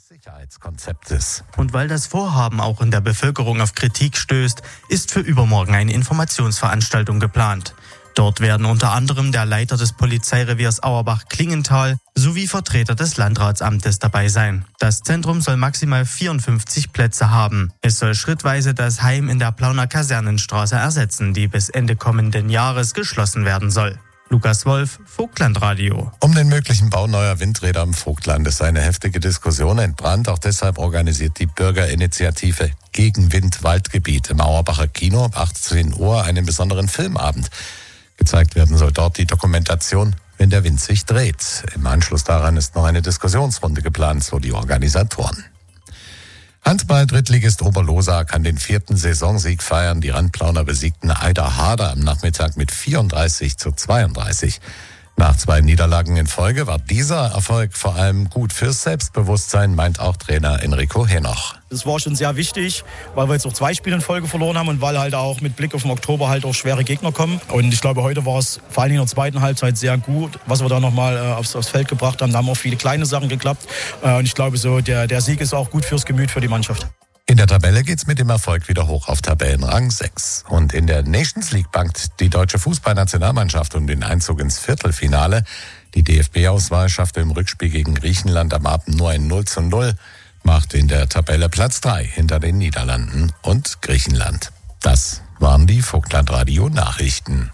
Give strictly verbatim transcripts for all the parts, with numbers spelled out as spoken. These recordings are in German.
Sicherheitskonzeptes. Und weil das Vorhaben auch in der Bevölkerung auf Kritik stößt, ist für übermorgen eine Informationsveranstaltung geplant. Dort werden unter anderem der Leiter des Polizeireviers Auerbach-Klingenthal sowie Vertreter des Landratsamtes dabei sein. Das Zentrum soll maximal vierundfünfzig Plätze haben. Es soll schrittweise das Heim in der Plauner Kasernenstraße ersetzen, die bis Ende kommenden Jahres geschlossen werden soll. Lukas Wolf, Vogtlandradio. Um den möglichen Bau neuer Windräder im Vogtland ist eine heftige Diskussion entbrannt. Auch deshalb organisiert die Bürgerinitiative Gegen Wind-Waldgebiet im Auerbacher Kino ab achtzehn Uhr einen besonderen Filmabend. Gezeigt werden soll dort die Dokumentation Wenn der Wind sich dreht. Im Anschluss daran ist noch eine Diskussionsrunde geplant, so die Organisatoren. Handball-Drittligist Oberlosa kann den vierten Saisonsieg feiern. Die Randplauner besiegten Eider Harder am Nachmittag mit vierunddreißig zu zweiunddreißig. Nach zwei Niederlagen in Folge war dieser Erfolg vor allem gut fürs Selbstbewusstsein, meint auch Trainer Enrico Henoch. Das war schon sehr wichtig, weil wir jetzt auch zwei Spiele in Folge verloren haben und weil halt auch mit Blick auf den Oktober halt auch schwere Gegner kommen. Und ich glaube, heute war es vor allen Dingen in der zweiten Halbzeit sehr gut, was wir da nochmal äh, aufs, aufs Feld gebracht haben. Da haben auch viele kleine Sachen geklappt. Äh, und ich glaube, so der, der Sieg ist auch gut fürs Gemüt für die Mannschaft. In der Tabelle geht's mit dem Erfolg wieder hoch auf Tabellenrang sechs. Und in der Nations League bangt die deutsche Fußballnationalmannschaft um den Einzug ins Viertelfinale. Die D F B-Auswahl schaffte im Rückspiel gegen Griechenland am Abend nur ein null zu null, machte in der Tabelle Platz drei hinter den Niederlanden und Griechenland. Das waren die Vogtlandradio-Nachrichten.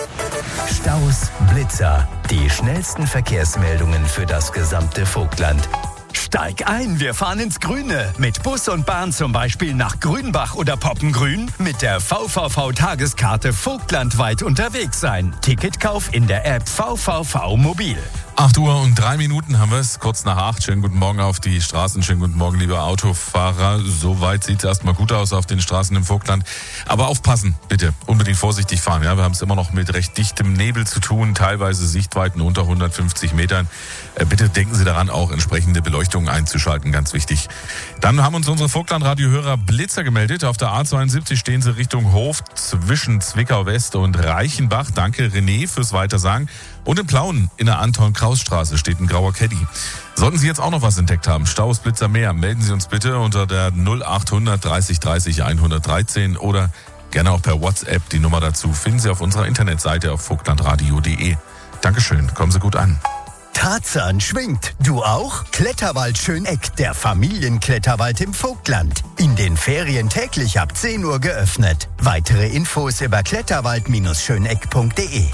Staus, Blitzer, die schnellsten Verkehrsmeldungen für das gesamte Vogtland. Steig ein, wir fahren ins Grüne. Mit Bus und Bahn zum Beispiel nach Grünbach oder Poppengrün. Mit der V V V-Tageskarte vogtlandweit unterwegs sein. Ticketkauf in der App V V V Mobil. acht Uhr und drei Minuten haben wir es, kurz nach acht. Schönen guten Morgen auf die Straßen, schönen guten Morgen, liebe Autofahrer. Soweit sieht es erstmal gut aus auf den Straßen im Vogtland. Aber aufpassen, bitte, unbedingt vorsichtig fahren. Ja, wir haben es immer noch mit recht dichtem Nebel zu tun, teilweise Sichtweiten unter hundertfünfzig Metern. Äh, bitte denken Sie daran, auch entsprechende Beleuchtung einzuschalten, ganz wichtig. Dann haben uns unsere Vogtlandradio-Hörer Blitzer gemeldet. Auf der A zweiundsiebzig stehen sie Richtung Hof zwischen Zwickau West und Reichenbach. Danke René fürs Weitersagen. Und in Plauen in der Anton-Kraus-Straße steht ein grauer Caddy. Sollten Sie jetzt auch noch was entdeckt haben, Staus, Blitzer, mehr, melden Sie uns bitte unter der null achthundert dreißig dreißig hundertdreizehn oder gerne auch per WhatsApp. Die Nummer dazu finden Sie auf unserer Internetseite auf vogtlandradio punkt de. Dankeschön, kommen Sie gut an. Tarzan schwingt. Du auch? Kletterwald Schöneck, der Familienkletterwald im Vogtland. In den Ferien täglich ab zehn Uhr geöffnet. Weitere Infos über kletterwald Schöneck punkt de.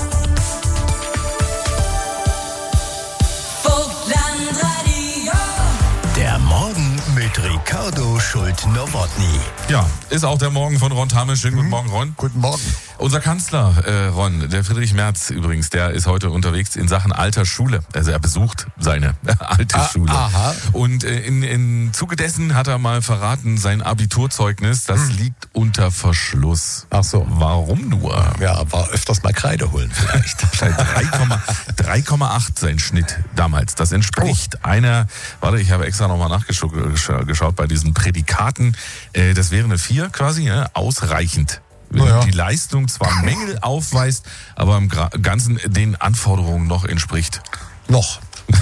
Der Morgen mit Ricardo Schult-Nowotny. Ja, ist auch der Morgen von Ron Thames. Schönen guten Morgen, Ron. Guten Morgen. Unser Kanzler, äh, Ron, der Friedrich Merz übrigens, der ist heute unterwegs in Sachen alter Schule. Also er besucht seine alte ah, Schule. Aha. Und äh, in, in Zuge dessen hat er mal verraten, sein Abiturzeugnis, das hm. liegt unter Verschluss. Ach so. Warum nur? Ja, war öfters mal Kreide holen vielleicht. drei Komma acht sein Schnitt damals. Das entspricht oh. einer, warte, ich habe extra nochmal nachgeschaut bei diesen Prädikaten. Äh, das wäre eine vier quasi, ja, ausreichend. Wenn ja. die Leistung zwar Mängel aufweist, aber im Ganzen den Anforderungen noch entspricht. Noch.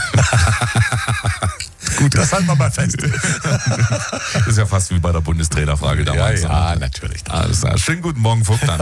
Gut, das halten wir mal fest. Das ist ja fast wie bei der Bundestrainerfrage damals. Ja, ja, natürlich. Alles klar. Schönen guten Morgen, Vogtland.